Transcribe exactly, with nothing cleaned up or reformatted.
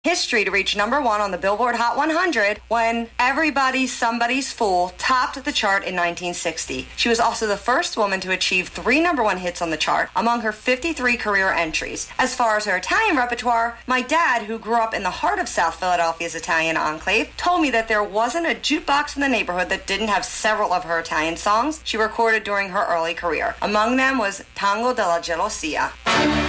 history to reach number one on the Billboard Hot one hundred when Everybody's Somebody's Fool topped the chart in nineteen sixty. She was also the first woman to achieve three number one hits on the chart among her fifty-three career entries. As far as her Italian repertoire, my dad, who grew up in the heart of South Philadelphia's Italian enclave, told me that there wasn't a jukebox in the neighborhood that didn't have several of her Italian songs she recorded during her early career. Among them was Tango della Gelosia.